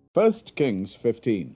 First Kings 15.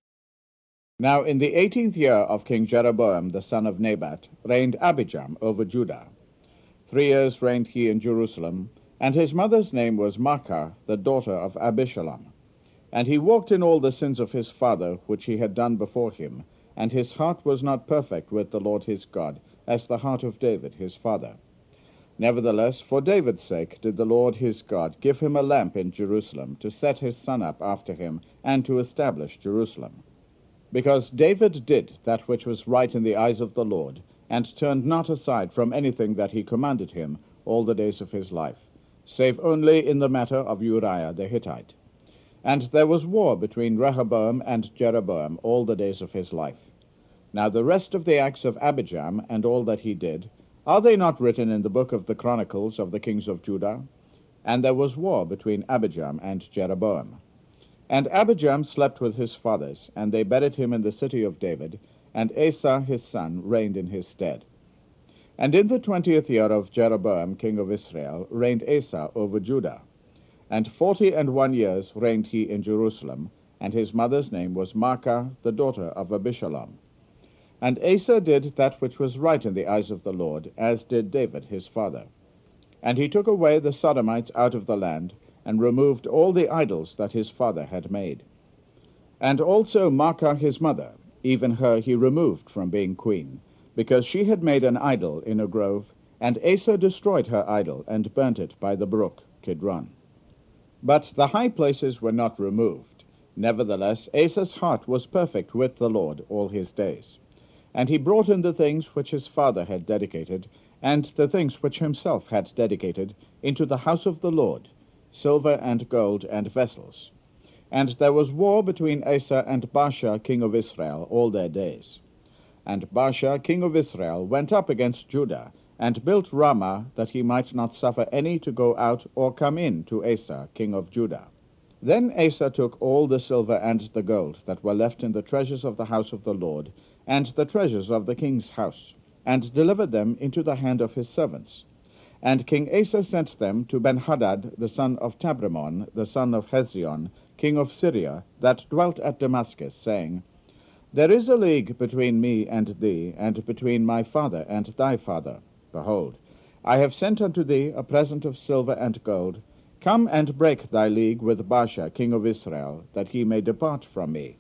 Now in the 18th year of King Jeroboam the son of Nebat reigned Abijam over Judah. 3 years reigned he in Jerusalem, and his mother's name was Maachah, the daughter of Abishalom. And he walked in all the sins of his father, which he had done before him, and his heart was not perfect with the Lord his God, as the heart of David his father. Nevertheless, for David's sake did the Lord his God give him a lamp in Jerusalem, to set his son up after him, and to establish Jerusalem. Because David did that which was right in the eyes of the Lord, and turned not aside from anything that he commanded him all the days of his life, save only in the matter of Uriah the Hittite. And there was war between Rehoboam and Jeroboam all the days of his life. Now the rest of the acts of Abijam, and all that he did, are they not written in the book of the Chronicles of the kings of Judah? And there was war between Abijam and Jeroboam. And Abijam slept with his fathers, and they buried him in the city of David, and Asa his son reigned in his stead. And in the 20th year of Jeroboam king of Israel reigned Asa over Judah. And 41 years reigned he in Jerusalem, and his mother's name was Maachah, the daughter of Abishalom. And Asa did that which was right in the eyes of the Lord, as did David his father. And he took away the Sodomites out of the land, and removed all the idols that his father had made. And also Maachah his mother, even her he removed from being queen, because she had made an idol in a grove, and Asa destroyed her idol, and burnt it by the brook Kidron. But the high places were not removed. Nevertheless, Asa's heart was perfect with the Lord all his days. And he brought in the things which his father had dedicated, and the things which himself had dedicated, into the house of the Lord, silver and gold and vessels. And there was war between Asa and Baasha king of Israel all their days. And Baasha king of Israel went up against Judah, and built Ramah, that he might not suffer any to go out or come in to Asa king of Judah. Then Asa took all the silver and the gold that were left in the treasures of the house of the Lord, and the treasures of the king's house, and delivered them into the hand of his servants. And King Asa sent them to Benhadad the son of Tabrimon, the son of Hezion, king of Syria, that dwelt at Damascus, saying, There is a league between me and thee, and between my father and thy father. Behold, I have sent unto thee a present of silver and gold. Come and break thy league with Baasha king of Israel, that he may depart from me.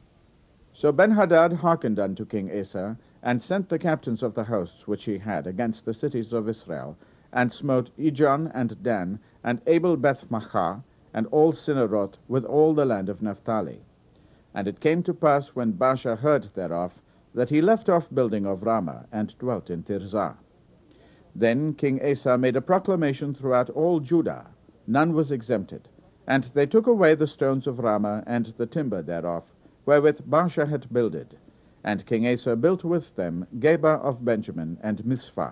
So Benhadad hearkened unto King Asa, and sent the captains of the hosts which he had against the cities of Israel, and smote Ijon and Dan, and Abel-Beth-Maachah, and all Cinneroth, with all the land of Naphtali. And it came to pass, when Baasha heard thereof, that he left off building of Ramah, and dwelt in Tirzah. Then King Asa made a proclamation throughout all Judah, none was exempted, and they took away the stones of Ramah, and the timber thereof, wherewith Baasha had builded. And King Asa built with them Geba of Benjamin, and Mizpah.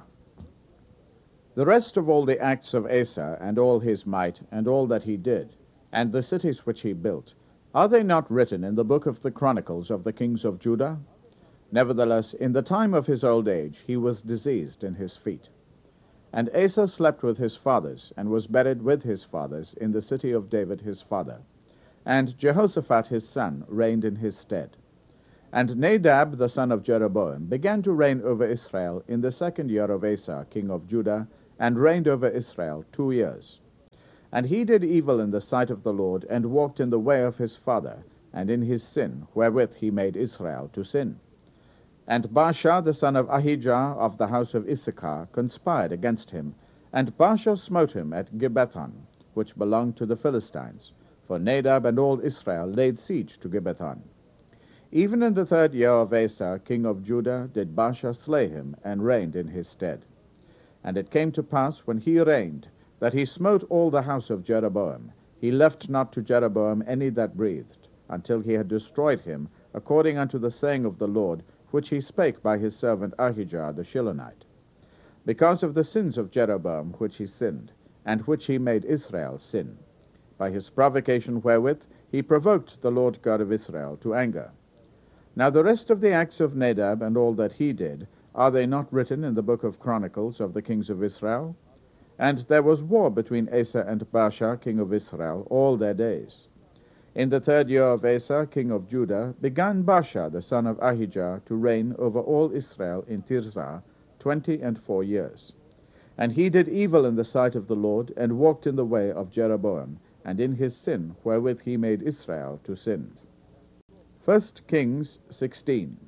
The rest of all the acts of Asa, and all his might, and all that he did, and the cities which he built, are they not written in the book of the Chronicles of the kings of Judah? Nevertheless, in the time of his old age he was diseased in his feet. And Asa slept with his fathers, and was buried with his fathers in the city of David his father. And Jehoshaphat his son reigned in his stead. And Nadab the son of Jeroboam began to reign over Israel in the 2nd year of Asa king of Judah, and reigned over Israel 2 years. And he did evil in the sight of the Lord, and walked in the way of his father, and in his sin, wherewith he made Israel to sin. And Baasha the son of Ahijah of the house of Issachar conspired against him, and Baasha smote him at Gibbethon, which belonged to the Philistines, for Nadab and all Israel laid siege to Gibbethon. Even in the 3rd year of Asa king of Judah did Baasha slay him, and reigned in his stead. And it came to pass, when he reigned, that he smote all the house of Jeroboam. He left not to Jeroboam any that breathed, until he had destroyed him, according unto the saying of the Lord, which he spake by his servant Ahijah the Shilonite. Because of the sins of Jeroboam which he sinned, and which he made Israel sin. By his provocation wherewith he provoked the Lord God of Israel to anger. Now the rest of the acts of Nadab, and all that he did, are they not written in the book of Chronicles of the kings of Israel? And there was war between Asa and Baasha king of Israel all their days. In the 3rd year of Asa, king of Judah, began Baasha the son of Ahijah to reign over all Israel in Tirzah 24 years. And he did evil in the sight of the Lord, and walked in the way of Jeroboam, and in his sin wherewith he made Israel to sin. 1 Kings 16.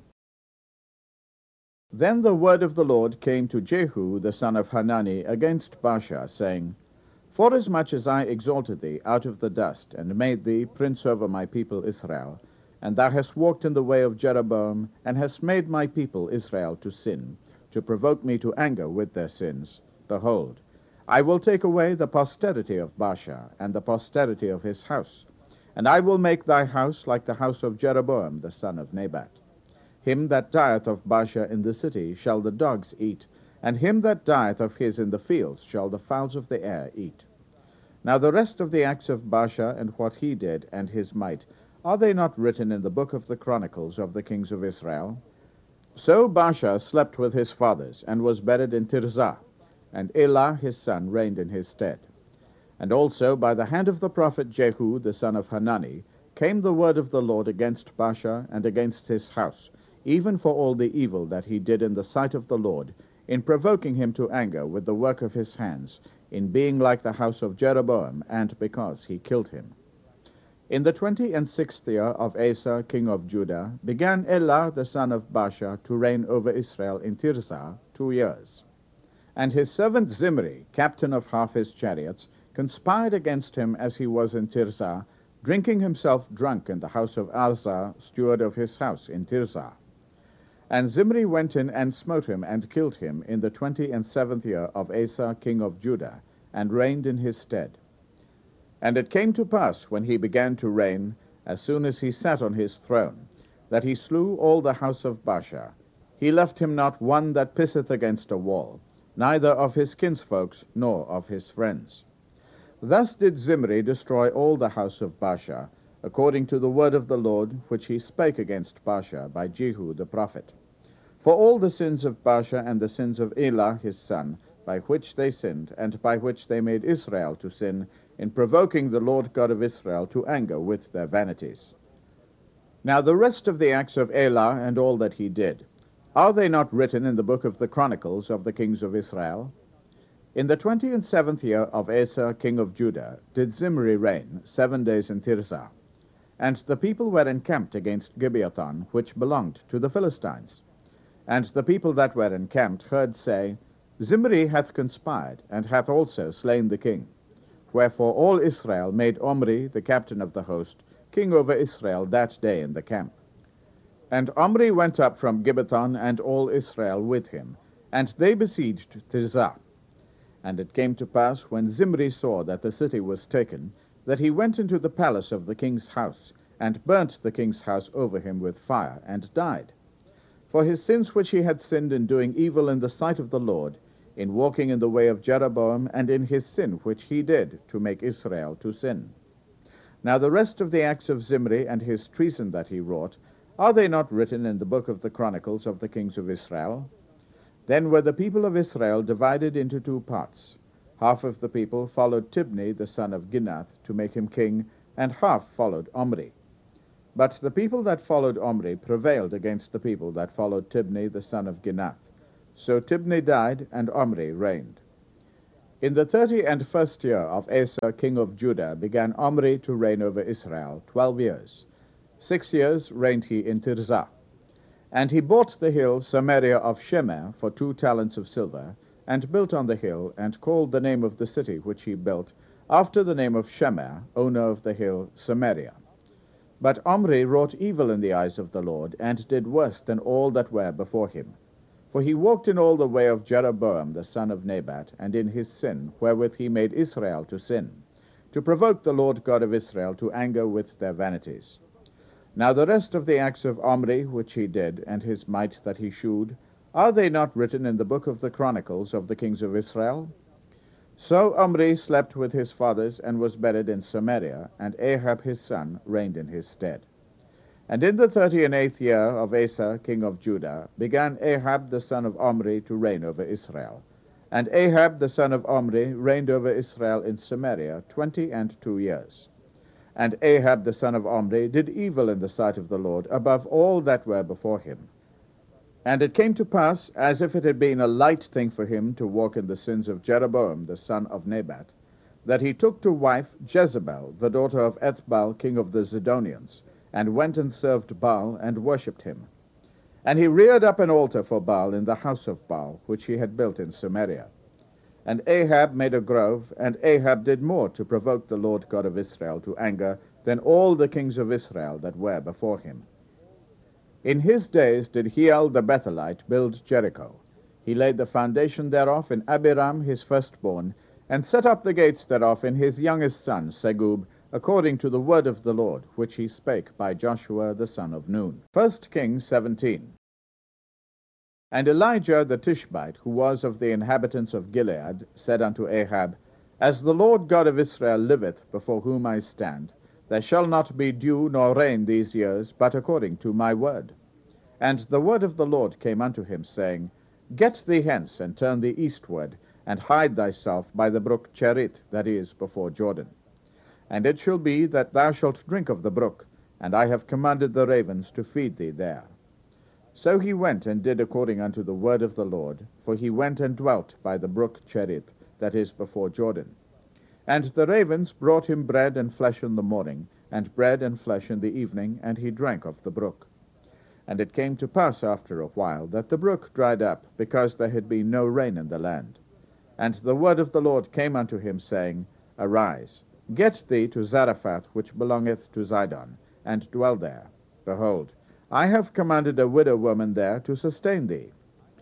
Then the word of the Lord came to Jehu the son of Hanani against Baasha, saying, Forasmuch as I exalted thee out of the dust, and made thee prince over my people Israel, and thou hast walked in the way of Jeroboam, and hast made my people Israel to sin, to provoke me to anger with their sins, behold, I will take away the posterity of Baasha, and the posterity of his house, and I will make thy house like the house of Jeroboam the son of Nebat. Him that dieth of Baasha in the city shall the dogs eat, and him that dieth of his in the fields shall the fowls of the air eat. Now the rest of the acts of Baasha, and what he did, and his might, are they not written in the book of the Chronicles of the kings of Israel? So Baasha slept with his fathers, and was buried in Tirzah, and Elah his son reigned in his stead. And also by the hand of the prophet Jehu the son of Hanani came the word of the Lord against Baasha and against his house, even for all the evil that he did in the sight of the Lord, in provoking him to anger with the work of his hands, in being like the house of Jeroboam, and because he killed him. In the 26th year of Asa king of Judah began Elah the son of Baasha to reign over Israel in Tirzah 2 years. And his servant Zimri, captain of half his chariots, conspired against him as he was in Tirzah, drinking himself drunk in the house of Arza, steward of his house in Tirzah. And Zimri went in and smote him and killed him in the 27th year of Asa king of Judah, and reigned in his stead. And it came to pass, when he began to reign, as soon as he sat on his throne, that he slew all the house of Baasha. He left him not one that pisseth against a wall, neither of his kinsfolks nor of his friends. Thus did Zimri destroy all the house of Baasha, according to the word of the Lord, which he spake against Baasha by Jehu the prophet. For all the sins of Baasha and the sins of Elah his son, by which they sinned, and by which they made Israel to sin, in provoking the Lord God of Israel to anger with their vanities. Now the rest of the acts of Elah and all that he did, are they not written in the book of the Chronicles of the kings of Israel? In the 27th year of Asa king of Judah did Zimri reign 7 days in Tirzah. And the people were encamped against Gibeathon, which belonged to the Philistines. And the people that were encamped heard say, Zimri hath conspired, and hath also slain the king. Wherefore all Israel made Omri, the captain of the host, king over Israel that day in the camp. And Omri went up from Gibeathon, and all Israel with him, and they besieged Tirzah. And it came to pass, when Zimri saw that the city was taken, that he went into the palace of the king's house, and burnt the king's house over him with fire, and died. For his sins which he had sinned in doing evil in the sight of the Lord, in walking in the way of Jeroboam, and in his sin which he did to make Israel to sin. Now the rest of the acts of Zimri and his treason that he wrought, are they not written in the book of the Chronicles of the kings of Israel? Then were the people of Israel divided into 2 parts. Half of the people followed Tibni the son of Ginath to make him king, and half followed Omri. But the people that followed Omri prevailed against the people that followed Tibni the son of Ginath. So Tibni died, and Omri reigned. In the 31st year of Asa king of Judah began Omri to reign over Israel 12 years. 6 years reigned he in Tirzah. And he bought the hill Samaria of Shemer for 2 talents of silver, and built on the hill, and called the name of the city which he built, after the name of Shemer, owner of the hill Samaria. But Omri wrought evil in the eyes of the Lord, and did worse than all that were before him. For he walked in all the way of Jeroboam the son of Nebat, and in his sin, wherewith he made Israel to sin, to provoke the Lord God of Israel to anger with their vanities. Now the rest of the acts of Omri which he did, and his might that he shewed, are they not written in the book of the Chronicles of the kings of Israel? So Omri slept with his fathers, and was buried in Samaria, and Ahab his son reigned in his stead. And in the 38th year of Asa king of Judah began Ahab the son of Omri to reign over Israel. And Ahab the son of Omri reigned over Israel in Samaria 22 years. And Ahab the son of Omri did evil in the sight of the Lord above all that were before him. And it came to pass, as if it had been a light thing for him to walk in the sins of Jeroboam the son of Nebat, that he took to wife Jezebel, the daughter of Ethbaal, king of the Zidonians, and went and served Baal and worshipped him. And he reared up an altar for Baal in the house of Baal, which he had built in Samaria. And Ahab made a grove, and Ahab did more to provoke the Lord God of Israel to anger than all the kings of Israel that were before him. In his days did Hiel the Bethelite build Jericho. He laid the foundation thereof in Abiram his firstborn, and set up the gates thereof in his youngest son Segub, according to the word of the Lord, which he spake by Joshua the son of Nun. 1 Kings 17. And Elijah the Tishbite, who was of the inhabitants of Gilead, said unto Ahab, As the Lord God of Israel liveth, before whom I stand, there shall not be dew nor rain these years, but according to my word. And the word of the Lord came unto him, saying, Get thee hence, and turn thee eastward, and hide thyself by the brook Cherith, that is before Jordan. And it shall be that thou shalt drink of the brook, and I have commanded the ravens to feed thee there. So he went and did according unto the word of the Lord, for he went and dwelt by the brook Cherith, that is before Jordan. And the ravens brought him bread and flesh in the morning, and bread and flesh in the evening, and he drank of the brook. And it came to pass after a while that the brook dried up, because there had been no rain in the land. And the word of the Lord came unto him, saying, Arise, get thee to Zarephath, which belongeth to Zidon, and dwell there. Behold, I have commanded a widow woman there to sustain thee.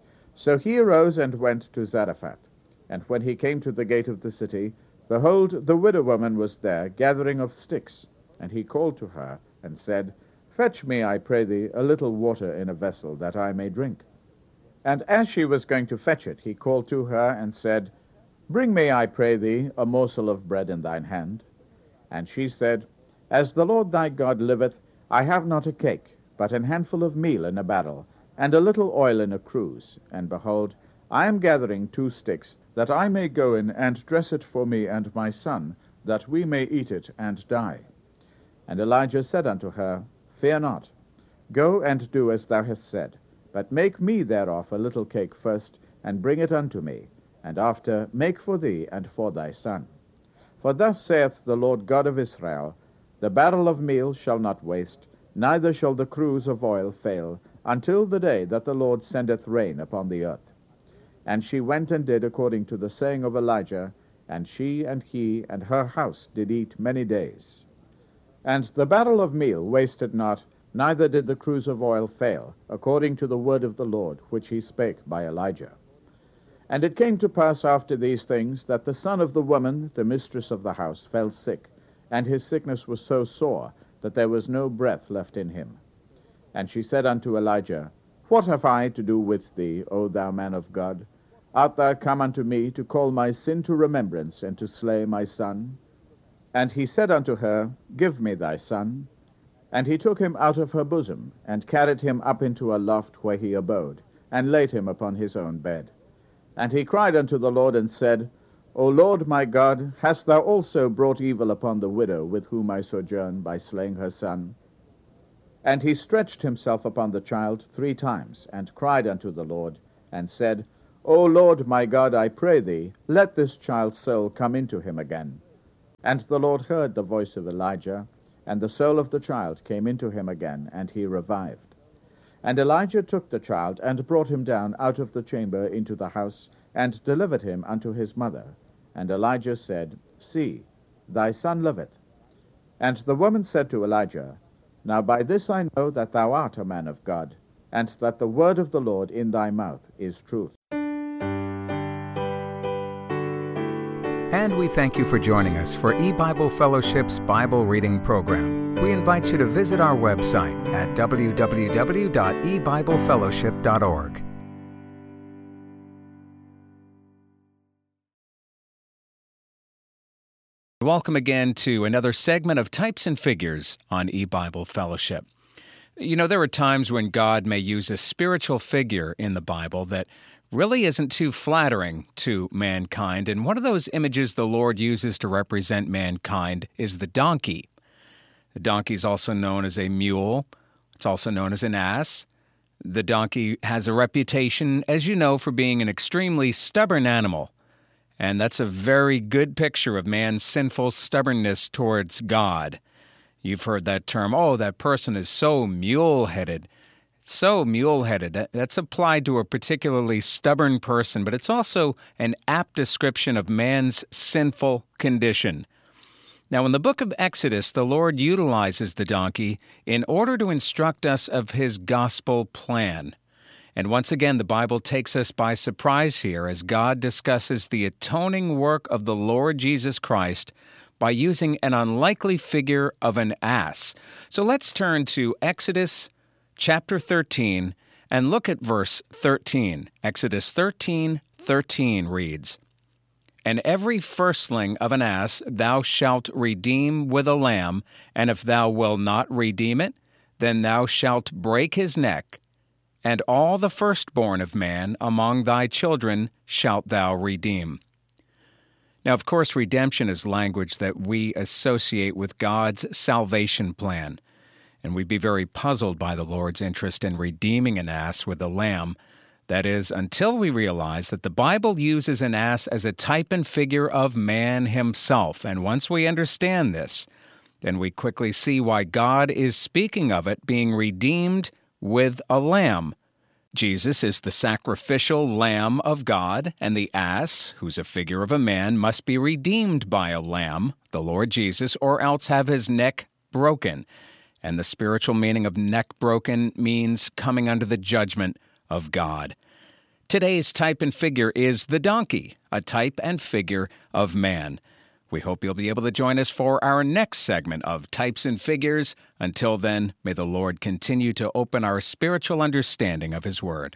So he arose and went to Zarephath. And when he came to the gate of the city, behold, the widow woman was there, gathering of sticks. And he called to her, and said, Fetch me, I pray thee, a little water in a vessel, that I may drink. And as she was going to fetch it, he called to her, and said, Bring me, I pray thee, a morsel of bread in thine hand. And she said, As the Lord thy God liveth, I have not a cake, but an handful of meal in a barrel, and a little oil in a cruse. And behold, I am gathering 2 sticks, that I may go in and dress it for me and my son, that we may eat it and die. And Elijah said unto her, Fear not. Go and do as thou hast said, but make me thereof a little cake first, and bring it unto me, and after make for thee and for thy son. For thus saith the Lord God of Israel, The barrel of meal shall not waste, neither shall the cruse of oil fail, until the day that the Lord sendeth rain upon the earth. And she went and did according to the saying of Elijah, and she and he and her house did eat many days. And the barrel of meal wasted not, neither did the cruse of oil fail, according to the word of the Lord, which he spake by Elijah. And it came to pass after these things, that the son of the woman, the mistress of the house, fell sick, and his sickness was so sore, that there was no breath left in him. And she said unto Elijah, What have I to do with thee, O thou man of God? Art thou come unto me to call my sin to remembrance, and to slay my son? And he said unto her, Give me thy son. And he took him out of her bosom, and carried him up into a loft where he abode, and laid him upon his own bed. And he cried unto the Lord, and said, O Lord my God, hast thou also brought evil upon the widow with whom I sojourn, by slaying her son? And he stretched himself upon the child 3 times, and cried unto the Lord, and said, O Lord my God, I pray thee, let this child's soul come into him again. And the Lord heard the voice of Elijah, and the soul of the child came into him again, and he revived. And Elijah took the child, and brought him down out of the chamber into the house, and delivered him unto his mother. And Elijah said, See, thy son liveth. And the woman said to Elijah, Now by this I know that thou art a man of God, and that the word of the Lord in thy mouth is truth. And we thank you for joining us for eBible Fellowship's Bible Reading Program. We invite you to visit our website at www.ebiblefellowship.org. Welcome again to another segment of Types and Figures on eBible Fellowship. You know, there are times when God may use a spiritual figure in the Bible that really isn't too flattering to mankind, and one of those images the Lord uses to represent mankind is the donkey. The donkey is also known as a mule. It's also known as an ass. The donkey has a reputation, as you know, for being an extremely stubborn animal. And that's a very good picture of man's sinful stubbornness towards God. You've heard that term, oh, that person is so mule-headed. So mule-headed. That's applied to a particularly stubborn person, but it's also an apt description of man's sinful condition. Now, in the book of Exodus, the Lord utilizes the donkey in order to instruct us of his gospel plan. And once again, the Bible takes us by surprise here as God discusses the atoning work of the Lord Jesus Christ by using an unlikely figure of an ass. So let's turn to Exodus chapter 13 and look at verse 13. Exodus 13:13 reads, "And every firstling of an ass thou shalt redeem with a lamb, and if thou wilt not redeem it, then thou shalt break his neck. And all the firstborn of man among thy children shalt thou redeem." Now, of course, redemption is language that we associate with God's salvation plan, and we'd be very puzzled by the Lord's interest in redeeming an ass with a lamb. That is, until we realize that the Bible uses an ass as a type and figure of man himself. And once we understand this, then we quickly see why God is speaking of it being redeemed with a lamb. Jesus is the sacrificial Lamb of God, and the ass, who's a figure of a man, must be redeemed by a lamb, the Lord Jesus, or else have his neck broken. And the spiritual meaning of neck broken means coming under the judgment of God. Today's type and figure is the donkey, a type and figure of man. We hope you'll be able to join us for our next segment of Types and Figures. Until then, may the Lord continue to open our spiritual understanding of His Word.